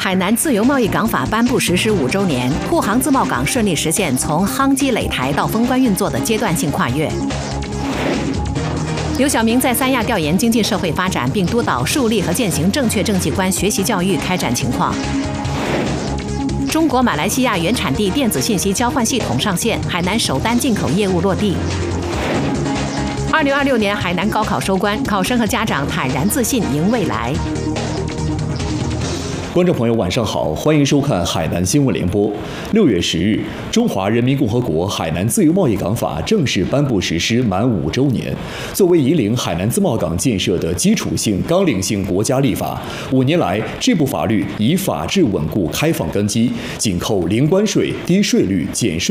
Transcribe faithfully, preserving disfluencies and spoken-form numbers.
海南自由贸易港法颁布实施五周年，沪杭自贸港顺利实现从夯基垒台到封关运作的阶段性跨越。刘晓明在三亚调研经济社会发展，并督导树立和践行正确政绩观学习教育开展情况。中国马来西亚原产地电子信息交换系统上线，海南首单进口业务落地。二零二六年海南高考收官，考生和家长坦然自信迎未来。 观众朋友，晚上好，欢迎收看海南新闻联播。六月十日，中华人民共和国海南自由贸易港法正式颁布实施满五周年。作为引领海南自贸港建设的基础性、纲领性国家立法，五年来，这部法律以法治稳固开放根基，紧扣零关税、低税率、减税。